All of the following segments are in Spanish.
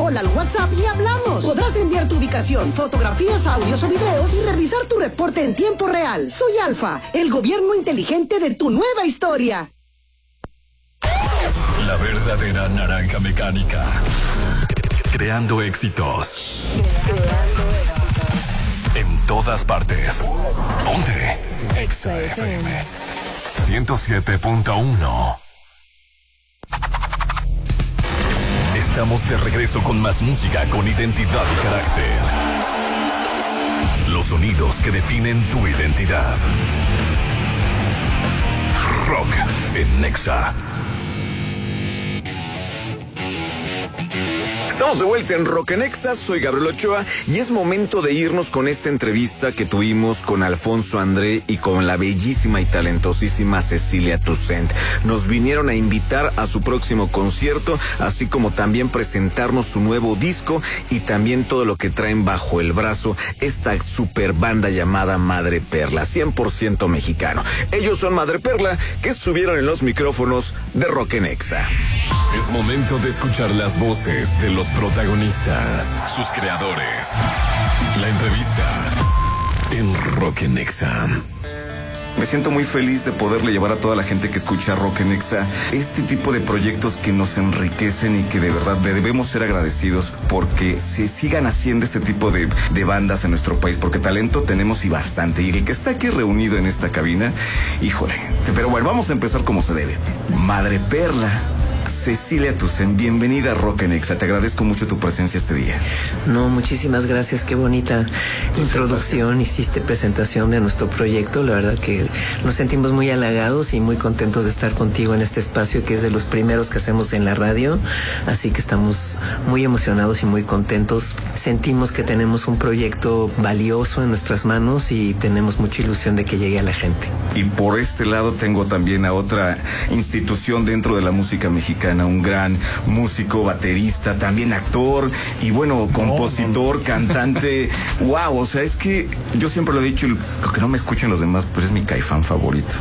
hola al WhatsApp y hablamos. Podrás enviar tu ubicación, fotografías, audios o videos y revisar tu reporte en tiempo real. Soy Alfa, el gobierno inteligente de tu nueva historia. La verdadera naranja mecánica. Creando éxitos. En todas partes. Ponte Exa FM 107.1. Estamos de regreso con más música con identidad y carácter. Los sonidos que definen tu identidad. Rock en Exa. Estamos de vuelta en Rock en Exa, soy Gabriel Ochoa y es momento de irnos con esta entrevista que tuvimos con Alfonso André y con la bellísima y talentosísima Cecilia Toussaint. Nos vinieron a invitar a su próximo concierto, así como también presentarnos su nuevo disco y también todo lo que traen bajo el brazo, esta super banda llamada Madre Perla, 100% mexicano. Ellos son Madre Perla, que estuvieron en los micrófonos de Rock en Exa. Es momento de escuchar las voces de los protagonistas, sus creadores. La entrevista en Rock en Exa. Me siento muy feliz de poderle llevar a toda la gente que escucha Rock en Exa este tipo de proyectos que nos enriquecen y que de verdad debemos ser agradecidos porque se sigan haciendo este tipo de bandas en nuestro país, porque talento tenemos y bastante. Y el que está aquí reunido en esta cabina, híjole. Pero bueno, vamos a empezar como se debe. Madre Perla, Cecilia Toussaint, bienvenida a Rock en Exa. Te agradezco mucho tu presencia este día. No, muchísimas gracias. Qué bonita introducción. Hiciste presentación de nuestro proyecto. La verdad que nos sentimos muy halagados y muy contentos de estar contigo en este espacio que es de los primeros que hacemos en la radio. Así que estamos muy emocionados y muy contentos. Sentimos que tenemos un proyecto valioso en nuestras manos y tenemos mucha ilusión de que llegue a la gente. Y por este lado tengo también a otra institución dentro de la música mexicana, un gran músico, baterista, también actor y bueno, compositor, cantante. Wow, o sea, es que yo siempre lo he dicho, aunque no me escuchen los demás, pero es mi Caifán favorito.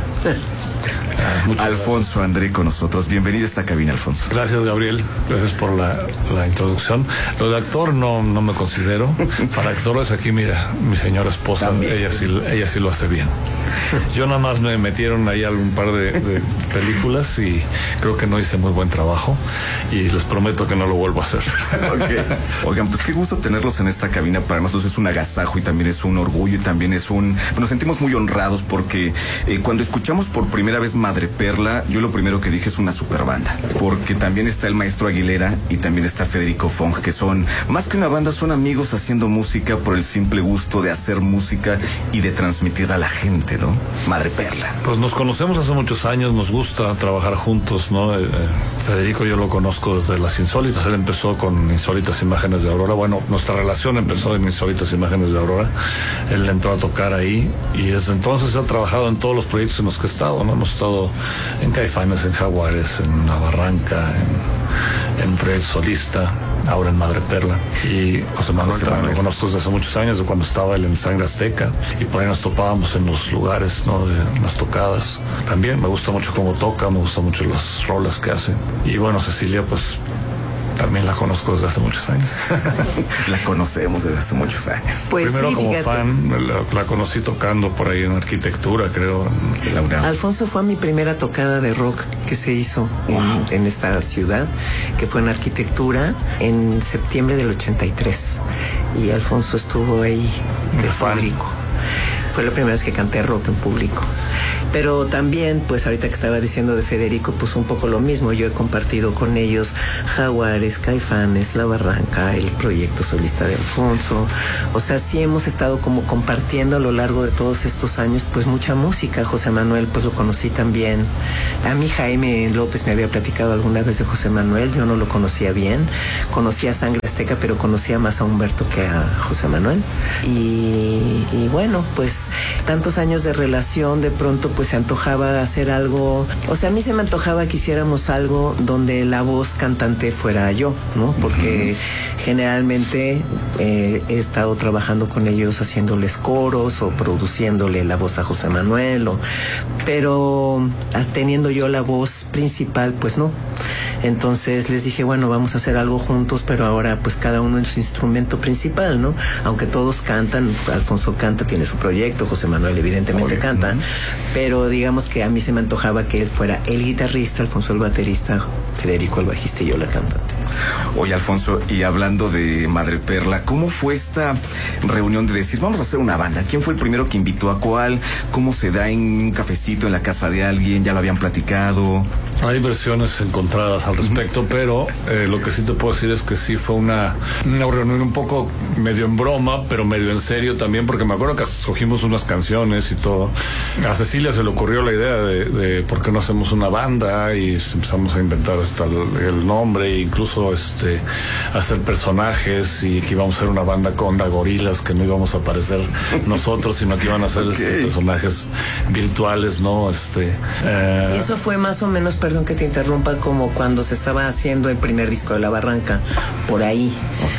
Alfonso André con nosotros. Bienvenido a esta cabina, Alfonso. Gracias, Gabriel. Gracias por la introducción. Lo de actor no me considero. Para actores aquí, mira, mi señora esposa, ella sí lo hace bien. Yo nada más me metieron ahí algún par de películas y creo que no hice muy buen trabajo y les prometo que no lo vuelvo a hacer. Okay. Oigan, pues qué gusto tenerlos en esta cabina. Para nosotros es un agasajo y también es un orgullo y también es nos sentimos muy honrados porque cuando escuchamos por primera vez Madre Perla, yo lo primero que dije es una super banda, porque también está el maestro Aguilera y también está Federico Fong, que son más que una banda, son amigos haciendo música por el simple gusto de hacer música y de transmitir a la gente, ¿no? Madre Perla. Pues nos conocemos hace muchos años, nos gusta trabajar juntos, ¿no? Federico yo lo conozco desde Las Insólitas, él empezó con Insólitas Imágenes de Aurora, bueno, nuestra relación empezó en Insólitas Imágenes de Aurora, él entró a tocar ahí y desde entonces ha trabajado en todos los proyectos en los que he estado, ¿no? Hemos estado en Caifanes, en Jaguares, en La Barranca, en Proyecto Solista, ahora en Madre Perla. Y José Manuel también lo conozco desde hace muchos años, de cuando estaba él en Sangre Azteca, y por ahí nos topábamos en los lugares, ¿no? En las tocadas. También me gusta mucho cómo toca, me gustan mucho las rolas que hace. Y bueno, Cecilia, pues también la conozco desde hace muchos años. La conocemos desde hace muchos años. Pues primero sí, como fíjate. fan, la conocí tocando por ahí en arquitectura, creo. Alfonso fue mi primera tocada de rock que se hizo en esta ciudad, que fue en arquitectura en septiembre del 83. Y Alfonso estuvo ahí de público. Fue la primera vez que canté rock en público. Pero también, pues ahorita que estaba diciendo de Federico, pues un poco lo mismo. Yo he compartido con ellos Jaguares, Caifanes, La Barranca, el proyecto solista de Alfonso. O sea, sí hemos estado como compartiendo a lo largo de todos estos años, pues mucha música. José Manuel, pues lo conocí también. A mí Jaime López me había platicado alguna vez de José Manuel, yo no lo conocía bien. Conocía a Sangre Azteca, pero conocía más a Humberto que a José Manuel. Y bueno, pues tantos años de relación, de pronto pues se antojaba hacer algo, o sea, a mí se me antojaba que hiciéramos algo donde la voz cantante fuera yo, ¿no? Porque generalmente he estado trabajando con ellos haciéndoles coros o produciéndole la voz a José Manuel, pero teniendo yo la voz principal, pues no. Entonces les dije, bueno, vamos a hacer algo juntos, pero ahora pues cada uno en su instrumento principal, ¿no? Aunque todos cantan, Alfonso canta, tiene su proyecto, José Manuel evidentemente canta, pero digamos que a mí se me antojaba que él fuera el guitarrista, Alfonso el baterista, Federico el bajista y yo la cantante. Oye, Alfonso, y hablando de Madreperla, ¿cómo fue esta reunión de decir, vamos a hacer una banda? ¿Quién fue el primero que invitó a cuál? ¿Cómo se da en un cafecito en la casa de alguien? ¿Ya lo habían platicado? Hay versiones encontradas al respecto, pero lo que sí te puedo decir es que sí fue una reunión un poco medio en broma, pero medio en serio también, porque me acuerdo que escogimos unas canciones y todo. A Cecilia se le ocurrió la idea de por qué no hacemos una banda, y empezamos a inventar hasta el nombre, e incluso hacer personajes, y que íbamos a ser una banda con gorilas, que no íbamos a aparecer nosotros, sino que iban a ser personajes virtuales, ¿no? Y eso fue más o menos, perdón que te interrumpa, como cuando se estaba haciendo el primer disco de La Barranca, por ahí.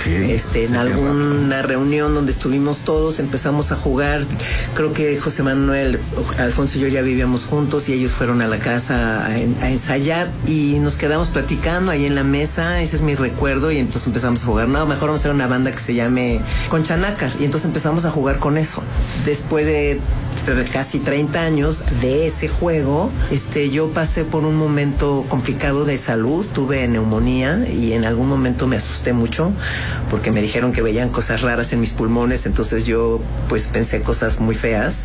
En alguna reunión donde estuvimos todos, empezamos a jugar. Creo que José Manuel, Alfonso y yo ya vivíamos juntos, y ellos fueron a la casa a ensayar, y nos quedamos platicando ahí en la mesa. Ese es mi recuerdo, y entonces empezamos a jugar. No, mejor vamos a hacer una banda que se llame Concha Nácar, y entonces empezamos a jugar con eso. Después de casi 30 años de ese juego, yo pasé por un momento complicado de salud, tuve neumonía, y en algún momento me asusté mucho porque me dijeron que veían cosas raras en mis pulmones. Entonces yo pues pensé cosas muy feas,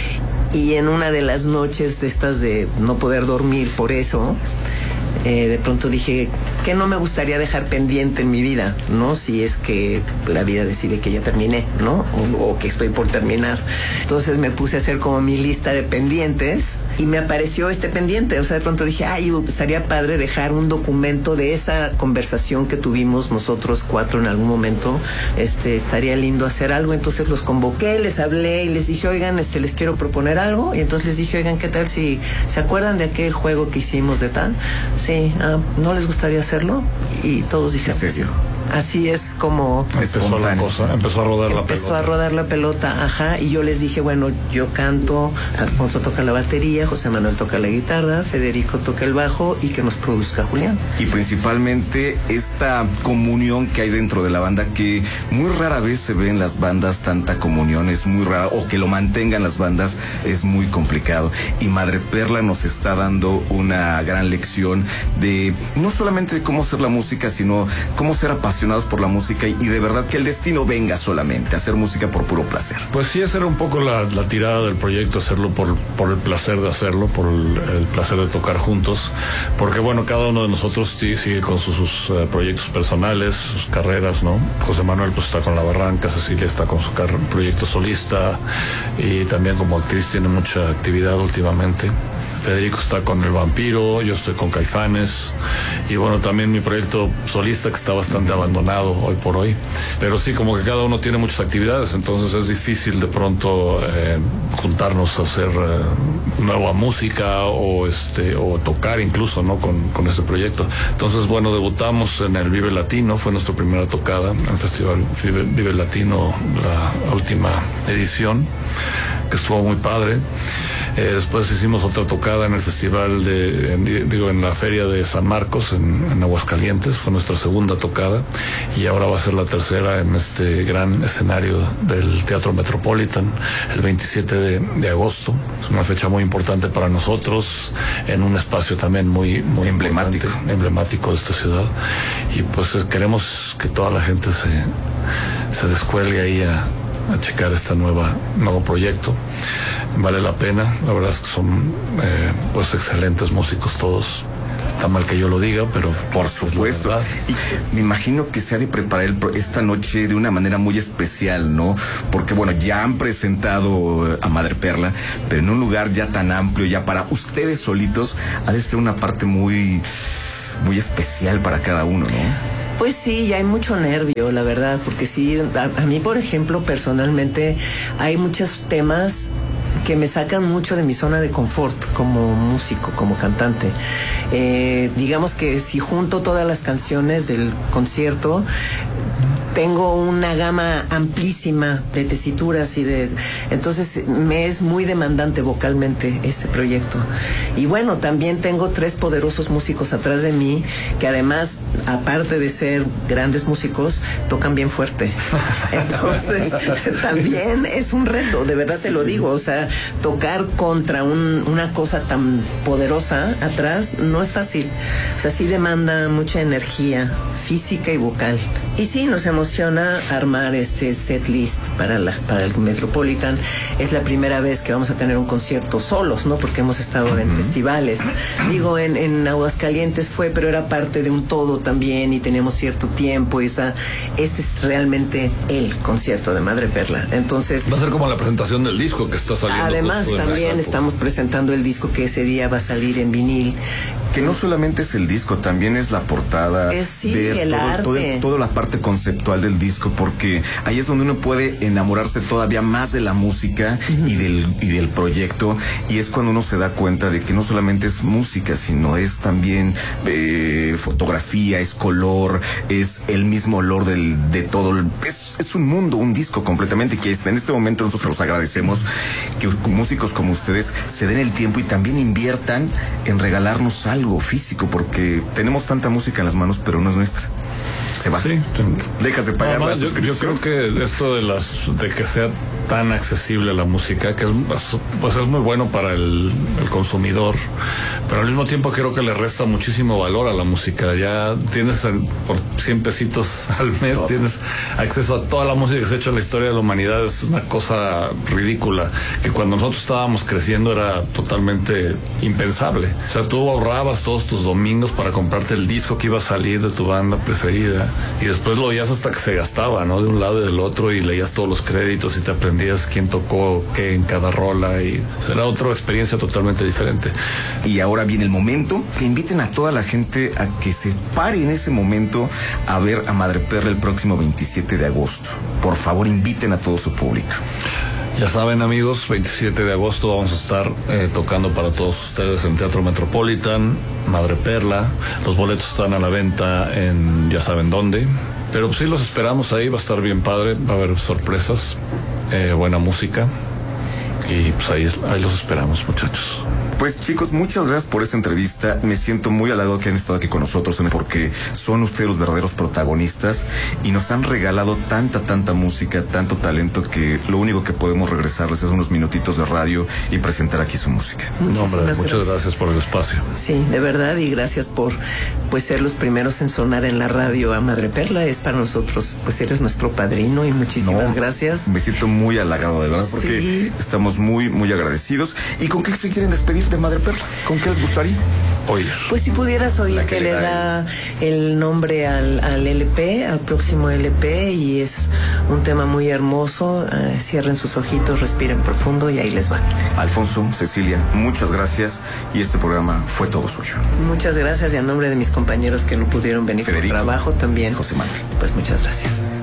y en una de las noches de estas de no poder dormir por eso, de pronto dije que no me gustaría dejar pendiente en mi vida, ¿no? Si es que la vida decide que ya terminé, ¿no? O que estoy por terminar. Entonces me puse a hacer como mi lista de pendientes, y me apareció este pendiente. O sea, de pronto dije, estaría padre dejar un documento de esa conversación que tuvimos nosotros cuatro en algún momento. Estaría lindo hacer algo. Entonces los convoqué, les hablé y les dije, oigan, les quiero proponer algo. Y entonces les dije, oigan, ¿qué tal si se acuerdan de aquel juego que hicimos de tal? Sí, ¿no les gustaría hacerlo? Y todos dijeron, ¿en serio? Así es como empezó la cosa, empezó a rodar la pelota, ajá. Y yo les dije, bueno, yo canto, Alfonso toca la batería, José Manuel toca la guitarra, Federico toca el bajo, y que nos produzca Julián. Y principalmente esta comunión que hay dentro de la banda, que muy rara vez se ve en las bandas, tanta comunión, es muy rara, o que lo mantengan las bandas es muy complicado. Y Madreperla nos está dando una gran lección de no solamente de cómo hacer la música, sino cómo ser apasionados por la música, y de verdad que el destino venga solamente a hacer música por puro placer. Pues sí, esa era un poco la tirada del proyecto, hacerlo por el placer de hacerlo, por el placer de tocar juntos, porque bueno, cada uno de nosotros sigue con sus proyectos personales, sus carreras, ¿no? José Manuel pues está con La Barranca, Cecilia está con su proyecto solista, y también como actriz tiene mucha actividad últimamente. Federico está con El Vampiro, yo estoy con Caifanes, y bueno, también mi proyecto solista, que está bastante abandonado hoy por hoy, pero sí, como que cada uno tiene muchas actividades, entonces es difícil de pronto juntarnos a hacer nueva música o tocar incluso, ¿no? con ese proyecto. Entonces bueno, debutamos en el Vive Latino, fue nuestra primera tocada en el Festival Vive Latino, la última edición, que estuvo muy padre. Después hicimos otra tocada en el festival en la feria de San Marcos, en Aguascalientes, fue nuestra segunda tocada, y ahora va a ser la tercera en este gran escenario del Teatro Metropolitan, el 27 de agosto. Es una fecha muy importante para nosotros, en un espacio también muy emblemático de esta ciudad, y pues queremos que toda la gente se descuelgue ahí a checar este nuevo proyecto. Vale la pena, la verdad es que son pues excelentes músicos todos. Está mal que yo lo diga, pero por supuesto. Y me imagino que se ha de preparar esta noche de una manera muy especial, ¿no? Porque bueno, ya han presentado a Madreperla, pero en un lugar ya tan amplio, ya para ustedes solitos, ha de ser una parte muy, muy especial para cada uno, ¿no? Pues sí, hay mucho nervio, la verdad, porque sí, a mí, por ejemplo, personalmente, hay muchos temas que me sacan mucho de mi zona de confort como músico, como cantante. Digamos que si junto todas las canciones del concierto, tengo una gama amplísima de tesituras entonces me es muy demandante vocalmente este proyecto. Y bueno, también tengo 3 poderosos músicos atrás de mí que además, aparte de ser grandes músicos, tocan bien fuerte. Entonces también es un reto, de verdad te lo digo. O sea, tocar contra una cosa tan poderosa atrás no es fácil. O sea, sí demanda mucha energía física y vocal. Y sí, nos emociona armar este set list para el Metropolitan. Es la primera vez que vamos a tener un concierto solos, ¿no? Porque hemos estado en festivales. Digo, en Aguascalientes pero era parte de un todo también y teníamos cierto tiempo. Y, o sea, este es realmente el concierto de Madreperla. Entonces, va a ser como la presentación del disco que está saliendo. Además, también estamos presentando el disco que ese día va a salir en vinil. Que no solamente es el disco, también es la portada, el arte. Toda la parte conceptual del disco, porque ahí es donde uno puede enamorarse todavía más de la música y del proyecto, y es cuando uno se da cuenta de que no solamente es música, sino es también fotografía, es color, es el mismo olor de todo. Es un mundo, un disco completamente, que en este momento nosotros los agradecemos que músicos como ustedes se den el tiempo y también inviertan en regalarnos algo físico, porque tenemos tanta música en las manos, pero no es nuestra. Se va. Sí. Dejas de pagar la suscripción. Yo creo que esto de que sea tan accesible la música, que pues es muy bueno para el consumidor, pero al mismo tiempo creo que le resta muchísimo valor a la música. Ya tienes por 100 pesitos al mes, tienes acceso a toda la música que se ha hecho en la historia de la humanidad. Es una cosa ridícula, que cuando nosotros estábamos creciendo era totalmente impensable. O sea, tú ahorrabas todos tus domingos para comprarte el disco que iba a salir de tu banda preferida, y después lo oías hasta que se gastaba, ¿no? De un lado y del otro, y leías todos los créditos y te aprendías quién tocó qué en cada rola, y será otra experiencia totalmente diferente. Y ahora viene el momento que inviten a toda la gente a que se pare en ese momento a ver a Madreperla el próximo 27 de agosto. Por favor, inviten a todo su público. Ya saben, amigos, 27 de agosto vamos a estar tocando para todos ustedes en Teatro Metropolitan, Madreperla. Los boletos están a la venta en ya saben dónde. Pero pues sí, los esperamos ahí, va a estar bien padre, va a haber sorpresas, buena música. Y pues ahí los esperamos, muchachos. Pues chicos, muchas gracias por esta entrevista. Me siento muy halagado que han estado aquí con nosotros, porque son ustedes los verdaderos protagonistas y nos han regalado tanta música, tanto talento, que lo único que podemos regresarles es unos minutitos de radio y presentar aquí su música. Muchas gracias por el espacio. Sí, de verdad, y gracias por ser los primeros en sonar en la radio a Madreperla. Es para nosotros, pues eres nuestro padrino y muchísimas gracias. Me siento muy halagado, de verdad, porque estamos muy agradecidos. ¿Y con qué se quieren despedir de Madreperla? ¿Con qué les gustaría oír? Pues si pudieras oír que le da el nombre al LP, al próximo LP, y es un tema muy hermoso. Cierren sus ojitos, respiren profundo y ahí les va. Alfonso, Cecilia, muchas gracias, y este programa fue todo suyo. Muchas gracias, y a nombre de mis compañeros que no pudieron venir Federico, por trabajo también. José Manuel. Pues muchas gracias.